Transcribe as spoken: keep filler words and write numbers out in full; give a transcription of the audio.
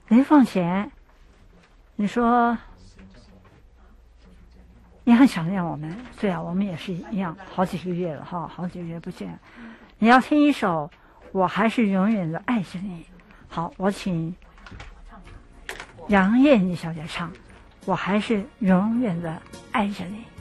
林凤贤，你说你很想念我们，对啊，我们也是一样，好几个月了哈，好几个月不见。你要听一首《我还是永远的爱着你》。好，我请杨燕妮小姐唱《我还是永远的爱着你》。